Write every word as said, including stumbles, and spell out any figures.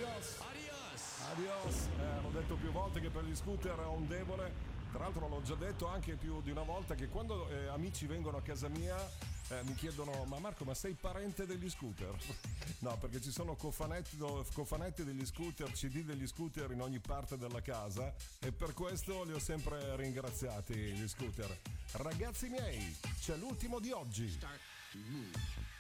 Adios. Adios. Adios. Eh, l'ho detto più volte che per gli scooter ho un debole. Tra l'altro l'ho già detto anche più di una volta che quando eh, amici vengono a casa mia eh, mi chiedono: ma Marco, ma sei parente degli scooter? No, perché ci sono cofanetti, cofanetti degli scooter, C D degli scooter in ogni parte della casa e per questo li ho sempre ringraziati gli scooter. Ragazzi miei, c'è l'ultimo di oggi. Start to move.